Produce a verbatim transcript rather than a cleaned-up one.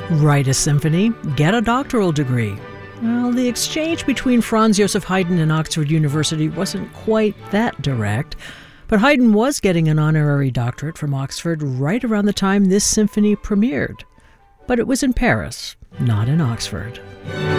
Write a symphony, get a doctoral degree. Well, the exchange between Franz Joseph Haydn and Oxford University wasn't quite that direct, but Haydn was getting an honorary doctorate from Oxford right around the time this symphony premiered. But it was in Paris, not in Oxford.